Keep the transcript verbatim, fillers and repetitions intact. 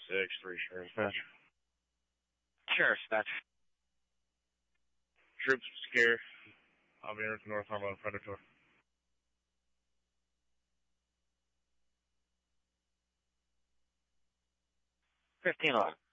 six, three Sheriff's Dispatch. Sheriff's Dispatch. Troops secure. I'll be in North Harmon Predator. fifteen eleven.